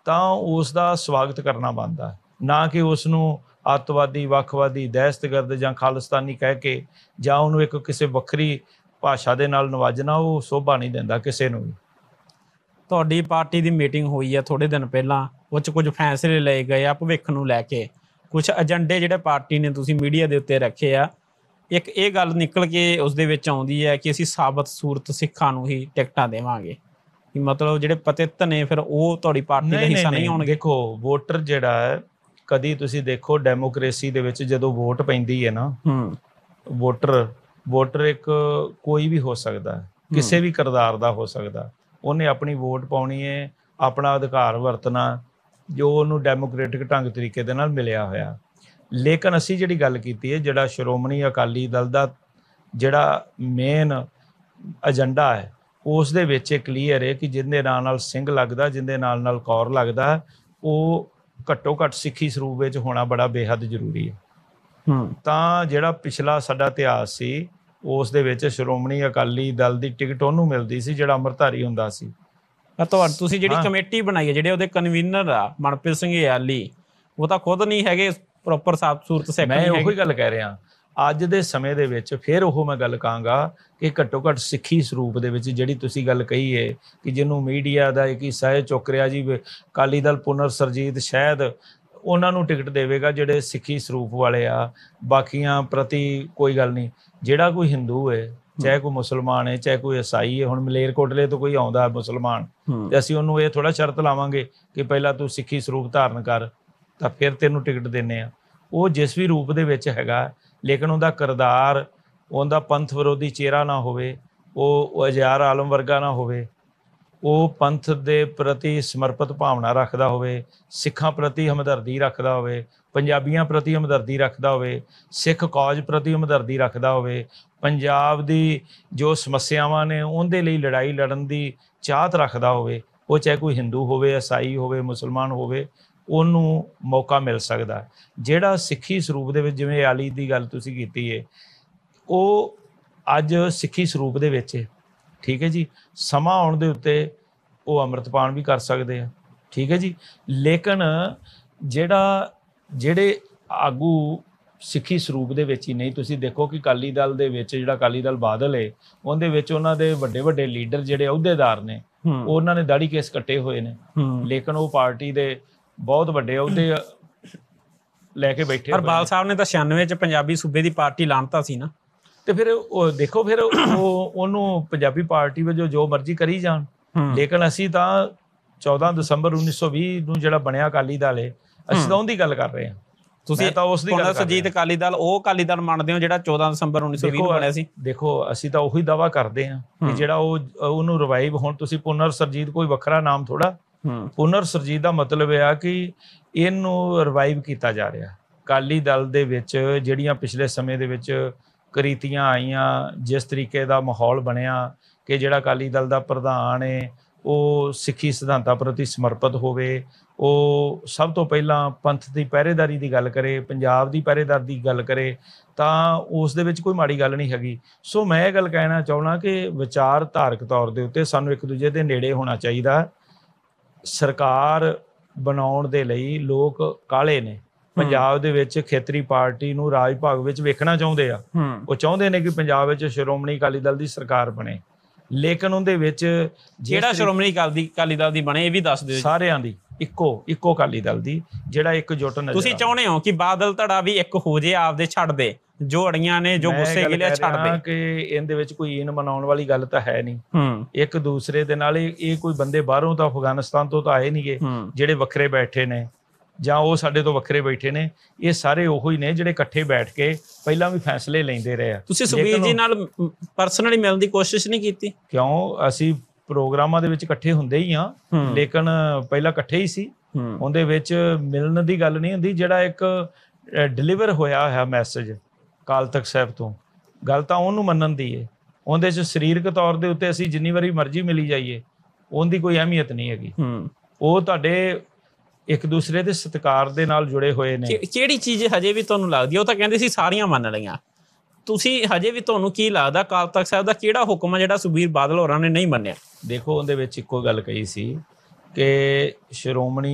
ਤਾਂ ਉਸ ਦਾ ਸਵਾਗਤ ਕਰਨਾ ਬਣਦਾ, ਨਾ ਕਿ ਉਸ ਨੂੰ ਅੱਤਵਾਦੀ, ਵੱਖਵਾਦੀ, ਦਹਿਸ਼ਤਗਰਦ ਜਾਂ ਖਾਲਿਸਤਾਨੀ ਕਹਿ ਕੇ ਜਾਂ ਉਹਨੂੰ ਇੱਕ ਕਿਸੇ ਵੱਖਰੀ ਭਾਸ਼ਾ ਦੇ ਨਾਲ ਨਵਾਜਣਾ ਉਹ ਸ਼ੋਭਾ ਨਹੀਂ ਦਿੰਦਾ ਕਿਸੇ ਨੂੰ ਵੀ। ਤੁਹਾਡੀ ਪਾਰਟੀ ਦੀ ਮੀਟਿੰਗ ਹੋਈ ਆ ਥੋੜ੍ਹੇ ਦਿਨ ਪਹਿਲਾਂ, ਉਹ 'ਚ ਕੁਝ ਫੈਸਲੇ ਲਏ ਗਏ ਆ ਭਵਿੱਖ ਨੂੰ ਲੈ ਕੇ, ਕੁਛ ਏਜੰਡੇ ਜਿਹੜੇ ਪਾਰਟੀ ਨੇ ਤੁਸੀਂ ਮੀਡੀਆ ਦੇ ਉੱਤੇ ਰੱਖੇ ਆ। ਇੱਕ ਇਹ ਗੱਲ ਨਿਕਲ ਕੇ ਉਸ ਦੇ ਵਿੱਚ ਆਉਂਦੀ ਹੈ ਕਿ ਅਸੀਂ ਸਾਬਤ ਸੂਰਤ ਸਿੱਖਾਂ ਨੂੰ ਹੀ ਟਿਕਟਾਂ ਦੇਵਾਂਗੇ, ਕਿ ਮਤਲਬ ਜਿਹੜੇ ਪਤਿਤ ਨੇ ਫਿਰ ਉਹ ਤੁਹਾਡੀ ਪਾਰਟੀ ਦਾ ਹਿੱਸਾ ਨਹੀਂ ਹੋਣਗੇ। ਦੇਖੋ ਵੋਟਰ ਜਿਹੜਾ ਹੈ, ਕਦੀ ਤੁਸੀਂ ਦੇਖੋ ਡੈਮੋਕ੍ਰੇਸੀ ਦੇ ਵਿੱਚ ਜਦੋਂ ਵੋਟ ਪੈਂਦੀ ਹੈ ਨਾ, ਵੋਟਰ ਇੱਕ ਕੋਈ ਵੀ ਹੋ ਸਕਦਾ, ਕਿਸੇ ਵੀ ਕਿਰਦਾਰ ਦਾ ਹੋ ਸਕਦਾ, ਉਹਨੇ ਆਪਣੀ ਵੋਟ ਪਾਉਣੀ ਹੈ, ਆਪਣਾ ਅਧਿਕਾਰ ਵਰਤਣਾ ਜੋ ਉਹਨੂੰ ਡੈਮੋਕ੍ਰੇਟਿਕ ਢੰਗ ਤਰੀਕੇ ਦੇ ਨਾਲ ਮਿਲਿਆ ਹੋਇਆ। ਲੇਕਿਨ ਅਸੀਂ ਜਿਹੜੀ ਗੱਲ ਕੀਤੀ ਹੈ, ਜਿਹੜਾ ਸ਼੍ਰੋਮਣੀ ਅਕਾਲੀ ਦਲ ਦਾ ਜਿਹੜਾ ਮੇਨ ਏਜੰਡਾ ਹੈ, ਉਸ ਦੇ ਵਿੱਚ ਇਹ ਕਲੀਅਰ ਹੈ ਕਿ ਜਿਹਦੇ ਨਾਲ ਸਿੰਘ ਲੱਗਦਾ, ਜਿਹਦੇ ਨਾਲ ਕੌਰ ਲੱਗਦਾ, ਉਹ ਘੱਟੋ ਘੱਟ ਸਿੱਖੀ ਸਰੂਪ ਵਿੱਚ ਹੋਣਾ ਬੜਾ ਬੇਹੱਦ ਜ਼ਰੂਰੀ ਹੈ। ਤਾਂ ਜਿਹੜਾ ਪਿਛਲਾ ਸਾਡਾ ਇਤਿਹਾਸ ਸੀ, ਉਸ ਦੇ ਵਿੱਚ ਸ਼੍ਰੋਮਣੀ ਅਕਾਲੀ ਦਲ ਦੀ ਟਿਕਟ ਉਹਨੂੰ ਮਿਲਦੀ ਸੀ ਜਿਹੜਾ ਅੰਮ੍ਰਿਤਧਾਰੀ ਹੁੰਦਾ ਸੀ। ਤੁਸੀਂ ਜਿਹੜੀ ਕਮੇਟੀ ਬਣਾਈ ਹੈ, ਜਿਹੜੇ ਉਹਦੇ ਕਨਵੀਨਰ ਆ ਮਨਪ੍ਰੀਤ ਸਿੰਘ ਯਾਲੀ, ਉਹ ਤਾਂ ਖੁਦ ਨਹੀਂ ਹੈਗੇ ਪ੍ਰੋਪਰ ਸਾਬਤ ਸੂਰਤ ਸਿੱਖ। ਮੈਂ ਉਹੀ ਗੱਲ ਕਹਿ ਰਿਹਾ, ਅੱਜ ਦੇ ਸਮੇਂ ਦੇ ਵਿੱਚ ਫਿਰ ਉਹ ਮੈਂ ਗੱਲ ਕਹਾਂਗਾ ਕਿ ਘੱਟੋ ਘੱਟ ਸਿੱਖੀ ਸਰੂਪ ਦੇ ਵਿੱਚ ਜਿਹੜੀ ਤੁਸੀਂ ਗੱਲ ਕਹੀ ਹੈ ਕਿ ਜਿਹਨੂੰ ਮੀਡੀਆ ਦਾ ਇੱਕ ਹਿੱਸਾ ਇਹ ਚੁੱਕ ਰਿਹਾ ਜੀ, ਅਕਾਲੀ ਦਲ ਪੁਨਰ ਸਰਜੀਤ ਸ਼ਾਇਦ ਉਹਨਾਂ ਨੂੰ ਟਿਕਟ ਦੇਵੇਗਾ ਜਿਹੜੇ ਸਿੱਖੀ ਸਰੂਪ ਵਾਲੇ ਆ, ਬਾਕੀਆਂ ਪ੍ਰਤੀ ਕੋਈ ਗੱਲ ਨਹੀਂ। ਜਿਹੜਾ ਕੋਈ ਹਿੰਦੂ ਹੈ, ਚਾਹੇ ਕੋਈ ਮੁਸਲਮਾਨ ਹੈ, ਚਾਹੇ ਕੋਈ ਈਸਾਈ ਹੈ, ਹੁਣ ਮਲੇਰਕੋਟਲੇ ਤੋਂ ਕੋਈ ਆਉਂਦਾ ਮੁਸਲਮਾਨ, ਤੇ ਅਸੀਂ ਉਹਨੂੰ ਇਹ ਥੋੜ੍ਹਾ ਸ਼ਰਤ ਲਾਵਾਂਗੇ ਕਿ ਪਹਿਲਾਂ ਤੂੰ ਸਿੱਖੀ ਸਰੂਪ ਧਾਰਨ ਕਰ ਤਾਂ ਫਿਰ ਤੈਨੂੰ ਟਿਕਟ ਦਿੰਦੇ ਆ। ਉਹ ਜਿਸ ਵੀ ਰੂਪ ਦੇ ਵਿੱਚ ਹੈਗਾ, ਲੇਕਿਨ ਉਹਦਾ ਕਿਰਦਾਰ, ਉਹਦਾ ਪੰਥ ਵਿਰੋਧੀ ਚਿਹਰਾ ਨਾ ਹੋਵੇ, ਉਹ ਅਜ਼ਹਾਰ ਆਲਮ ਵਰਗਾ ਨਾ ਹੋਵੇ, ਉਹ ਪੰਥ ਦੇ ਪ੍ਰਤੀ ਸਮਰਪਿਤ ਭਾਵਨਾ ਰੱਖਦਾ ਹੋਵੇ, ਸਿੱਖਾਂ ਪ੍ਰਤੀ ਹਮਦਰਦੀ ਰੱਖਦਾ ਹੋਵੇ, ਪੰਜਾਬੀਆਂ ਪ੍ਰਤੀ ਹਮਦਰਦੀ ਰੱਖਦਾ ਹੋਵੇ, ਸਿੱਖ ਕੌਜ ਪ੍ਰਤੀ ਹਮਦਰਦੀ ਰੱਖਦਾ ਹੋਵੇ, ਪੰਜਾਬ ਦੀ ਜੋ ਸਮੱਸਿਆਵਾਂ ਨੇ ਉਹਦੇ ਲਈ ਲੜਾਈ ਲੜਨ ਦੀ ਚਾਹਤ ਰੱਖਦਾ ਹੋਵੇ, ਉਹ ਚਾਹੇ ਕੋਈ ਹਿੰਦੂ ਹੋਵੇ, ਈਸਾਈ ਹੋਵੇ, ਮੁਸਲਮਾਨ ਹੋਵੇ, ਉਹਨੂੰ ਮੌਕਾ ਮਿਲ ਸਕਦਾ। ਜਿਹੜਾ ਸਿੱਖੀ ਸਰੂਪ ਦੇ ਵਿੱਚ, ਜਿਵੇਂ ਆਲੀ ਦੀ ਗੱਲ ਤੁਸੀਂ ਕੀਤੀ ਹੈ, ਉਹ ਅੱਜ ਸਿੱਖੀ ਸਰੂਪ ਦੇ ਵਿੱਚ ਹੈ, ਠੀਕ ਹੈ ਜੀ। ਸਮਾਂ ਆਉਣ ਦੇ ਉੱਤੇ ਉਹ ਅੰਮ੍ਰਿਤਪਾਨ ਵੀ ਕਰ ਸਕਦੇ ਆ, ਠੀਕ ਹੈ ਜੀ। ਲੇਕਿਨ ਜਿਹੜੇ ਆਗੂ ਸਿੱਖੀ ਸਰੂਪ ਦੇ ਵਿੱਚ ਹੀ ਨਹੀਂ, ਤੁਸੀਂ ਦੇਖੋ ਕਿ ਅਕਾਲੀ ਦਲ ਦੇ ਵਿੱਚ ਜਿਹੜਾ ਅਕਾਲੀ ਦਲ ਬਾਦਲ ਹੈ, ਉਹਦੇ ਵਿੱਚ ਉਹਨਾਂ ਦੇ ਵੱਡੇ ਵੱਡੇ ਲੀਡਰ ਜਿਹੜੇ ਅਹੁਦੇਦਾਰ ਨੇ, ਉਹਨਾਂ ਨੇ ਦਾੜੀ ਕੇਸ ਕੱਟੇ ਹੋਏ ਨੇ, ਲੇਕਿਨ ਉਹ ਪਾਰਟੀ ਦੇ ਬਹੁਤ ਵੱਡੇ ਅਹੁਦੇ ਲੈ ਕੇ ਬੈਠੇ। ਪਰ ਬਾਲ ਸਾਹਿਬ ਨੇ ਤਾਂ 96 'ਚ ਪੰਜਾਬੀ ਸੂਬੇ ਦੀ ਪਾਰਟੀ ਲਾਣਤਾ ਸੀ ਨਾ, ਤੇ ਫਿਰ ਉਹ ਦੇਖੋ, ਫਿਰ ਉਹਨੂੰ ਪੰਜਾਬੀ ਪਾਰਟੀ ਵਜੋਂ ਜੋ ਮਰਜ਼ੀ ਕਰੀ ਜਾਣ। ਲੇਕਿਨ ਅਸੀਂ ਤਾਂ 14 ਦਸੰਬਰ 1920 ਨੂੰ ਜਿਹੜਾ ਬਣਿਆ ਅਕਾਲੀ ਦਲ ਹੈ, ਅਸੀਂ ਤਾਂ ਉਹਦੀ ਗੱਲ ਕਰ ਰਹੇ ਹਾਂ। ਤੁਸੀਂ ਤਾਂ ਉਸ ਦੀ ਗੱਲ ਸਰਜੀਤ ਅਕਾਲੀ ਦਲ, ਉਹ ਅਕਾਲੀ ਦਲ ਮੰਨਦੇ ਹੋ ਜਿਹੜਾ 14 ਦਸੰਬਰ 1920 ਨੂੰ ਬਣਿਆ ਸੀ? ਦੇਖੋ ਅਸੀਂ ਤਾਂ ਉਹੀ ਦਾਅਵਾ ਕਰਦੇ ਹਾਂ ਕਿ ਜਿਹੜਾ ਉਹਨੂੰ ਰਿਵਾਈਵ, ਹੁਣ ਤੁਸੀਂ ਪੁਨਰ ਸਰਜੀਤ ਕੋਈ ਵੱਖਰਾ ਨਾਮ ਥੋੜਾ, ਪੁਨਰ ਸਰਜੀਤ ਦਾ ਮਤਲਬ ਇਹ ਆ ਕਿ ਇਹਨੂੰ ਰਿਵਾਈਵ ਕੀਤਾ ਜਾ ਰਿਹਾ। ਅਕਾਲੀ ਦਲ ਦੇ ਵਿੱਚ ਜਿਹੜੀਆਂ ਪਿਛਲੇ ਸਮੇਂ ਦੇ ਵਿੱਚ ਕਰੀਤੀਆਂ ਆਈਆਂ, ਜਿਸ ਤਰੀਕੇ ਦਾ ਮਾਹੌਲ ਬਣਿਆ ਕਿ ਜਿਹੜਾ ਅਕਾਲੀ ਦਲ ਦਾ ਪ੍ਰਧਾਨ ਹੈ ਉਹ ਸਿੱਖੀ ਸਿਧਾਂਤਾਂ ਪ੍ਰਤੀ ਸਮਰਪਿਤ ਹੋਵੇ, ਉਹ ਸਭ ਤੋਂ ਪਹਿਲਾਂ ਪੰਥ ਦੀ ਪਹਿਰੇਦਾਰੀ ਦੀ ਗੱਲ ਕਰੇ, ਪੰਜਾਬ ਦੀ ਪਹਿਰੇਦਾਰੀ ਦੀ ਗੱਲ ਕਰੇ, ਤਾਂ ਉਸ ਦੇ ਵਿੱਚ ਕੋਈ ਮਾੜੀ ਗੱਲ ਨਹੀਂ ਹੈਗੀ। ਸੋ ਮੈਂ ਇਹ ਗੱਲ ਕਹਿਣਾ ਚਾਹੁੰਦਾ ਕਿ ਵਿਚਾਰਧਾਰਕ ਤੌਰ ਦੇ ਉੱਤੇ ਸਾਨੂੰ ਇੱਕ ਦੂਜੇ ਦੇ ਨੇੜੇ ਹੋਣਾ ਚਾਹੀਦਾ। ਸਰਕਾਰ ਬਣਾਉਣ ਦੇ ਲਈ ਲੋਕ ਕਾਹਲੇ ਨੇ, ਪੰਜਾਬ ਦੇ ਵਿੱਚ ਖੇਤਰੀ ਪਾਰਟੀ ਨੂੰ ਰਾਜ ਭਾਗ ਵਿੱਚ ਵੇਖਣਾ ਚਾਹੁੰਦੇ ਆ। ਉਹ ਚਾਹੁੰਦੇ ਨੇ ਕਿ ਪੰਜਾਬ ਵਿੱਚ ਸ਼੍ਰੋਮਣੀ ਅਕਾਲੀ ਦਲ ਦੀ ਸਰਕਾਰ ਬਣੇ, ਲੇਕਿਨ ਉਹਦੇ ਵਿੱਚ ਜਿਹੜਾ ਸ਼੍ਰੋਮਣੀ ਅਕਾਲੀ ਦਲ ਦੀ ਬਣੇ, ਇਹ ਵੀ ਦੱਸ ਦਿਓ। ਸਾਰਿਆਂ ਦੀ ਇੱਕੋ ਅਕਾਲੀ ਦਲ ਦੀ, ਜਿਹੜਾ ਇੱਕਜੁੱਟ ਨਜ਼ਰ। ਤੁਸੀਂ ਚਾਹੁੰਦੇ ਹੋ ਕਿ ਬਾਦਲ ਧੜਾ ਵੀ ਇੱਕ ਹੋ ਜੇ, ਆਪਦੇ ਛੱਡ ਦੇ ਜੋ ਅੜੀਆਂ ਨੇ, ਜੋ ਗੁੱਸੇ ਗਿਲੇ ਛੱਡ ਦੇ? ਕਿ ਇਹਦੇ ਵਿੱਚ ਕੋਈ ਈਨ ਮਨਾਉਣ ਵਾਲੀ ਗੱਲ ਤਾਂ ਹੈ ਨਹੀਂ। ਇੱਕ ਦੂਸਰੇ ਦੇ ਨਾਲ ਇਹ ਕੋਈ ਬੰਦੇ ਬਾਹਰੋਂ ਤਾਂ ਅਫਗਾਨਿਸਤਾਨ ਤੋਂ ਤਾਂ ਆਏ ਨਹੀਂਗੇ ਜਿਹੜੇ ਵੱਖਰੇ ਬੈਠੇ ਨੇ, ਜਾਂ ਉਹ ਸਾਡੇ ਤੋਂ ਵੱਖਰੇ ਬੈਠੇ ਨੇ। ਇਹ ਸਾਰੇ ਉਹੋ ਹੀ ਨੇ ਜਿਹੜੇ ਇਕੱਠੇ ਬੈਠ ਕੇ ਪਹਿਲਾਂ ਵੀ ਫੈਸਲੇ ਲੈਂਦੇ ਰਹੇ ਆ। ਤੁਸੀਂ ਸੁਖਬੀਰ ਜੀ ਨਾਲ ਪਰਸਨਲੀ ਮਿਲਣ ਦੀ ਕੋਸ਼ਿਸ਼ ਨਹੀਂ ਕੀਤੀ? ਕਿਉਂ, ਅਸੀਂ ਪ੍ਰੋਗਰਾਮਾਂ ਦੇ ਵਿੱਚ ਇਕੱਠੇ ਹੁੰਦੇ ਹੀ ਆ, ਲੇਕਿਨ ਪਹਿਲਾਂ ਇਕੱਠੇ ਹੀ ਸੀ। ਉਹਦੇ ਵਿੱਚ ਮਿਲਣ ਦੀ ਗੱਲ ਨਹੀਂ ਹੁੰਦੀ। ਜਿਹੜਾ ਇੱਕ ਡਿਲੀਵਰ ਹੋਇਆ ਮੈਸੇਜ ਅਕਾਲ ਤਖਤ ਸਾਹਿਬ ਤੋਂ, ਗੱਲ ਤਾਂ ਉਹਨੂੰ ਮੰਨਣ ਦੀ ਹੈ। ਉਹਦੇ 'ਚ ਸਰੀਰਕ ਤੌਰ ਦੇ ਉੱਤੇ ਅਸੀਂ ਜਿੰਨੀ ਵਾਰੀ ਮਰਜ਼ੀ ਮਿਲੀ ਜਾਈਏ, ਉਹਦੀ ਕੋਈ ਅਹਿਮੀਅਤ ਨਹੀਂ ਹੈਗੀ। ਉਹ ਤੁਹਾਡੇ ਇੱਕ ਦੂਸਰੇ ਦੇ ਸਤਿਕਾਰ ਦੇ ਨਾਲ ਜੁੜੇ ਹੋਏ ਨੇ। ਕਿਹੜੀ ਚੀਜ਼ ਹਜੇ ਵੀ ਤੁਹਾਨੂੰ ਲੱਗਦੀ? ਉਹ ਤਾਂ ਕਹਿੰਦੇ ਸੀ ਸਾਰੀਆਂ ਮੰਨ ਲਈਆਂ, ਤੁਸੀਂ ਹਜੇ ਵੀ ਤੁਹਾਨੂੰ ਕੀ ਲੱਗਦਾ ਅਕਾਲ ਤਖਤ ਸਾਹਿਬ ਦਾ ਕਿਹੜਾ ਹੁਕਮ ਆ ਜਿਹੜਾ ਸੁਖਬੀਰ ਬਾਦਲ ਹੋਰਾਂ ਨੇ ਨਹੀਂ ਮੰਨਿਆ? ਦੇਖੋ ਉਹਦੇ ਵਿੱਚ ਇੱਕੋ ਗੱਲ ਕਹੀ ਸੀ ਕਿ ਸ਼੍ਰੋਮਣੀ